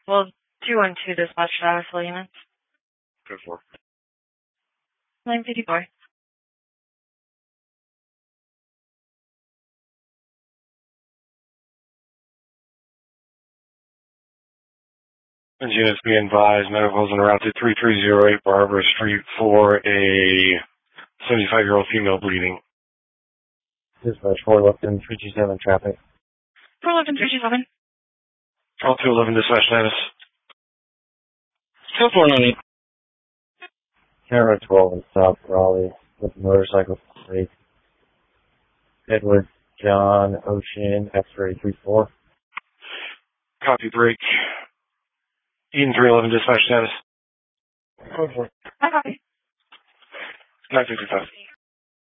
Well, 212 dispatch status, Williams. Go for 954. And units be advised, medicals en route to 3308 Barbara Street for a 75-year-old female bleeding. Dispatch 411 327 traffic. 411 327. All 211 dispatch status. 2498. Camera 12 in South Raleigh with motorcycle plate. Edward John Ocean X-ray 34. Copy break. Eden 311 dispatch status. I copy. 955.